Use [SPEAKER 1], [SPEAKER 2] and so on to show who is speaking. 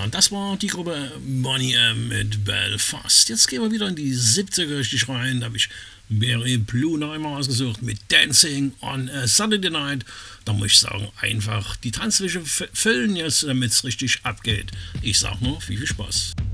[SPEAKER 1] Ja, das war die Gruppe Boney M mit Belfast. Jetzt gehen wir wieder in die 70er richtig rein. Da habe ich Barry Blue noch einmal ausgesucht mit Dancing on a Saturday Night. Da muss ich sagen, einfach die Tanzfläche füllen jetzt, damit es richtig abgeht. Ich sag nur, viel Spaß.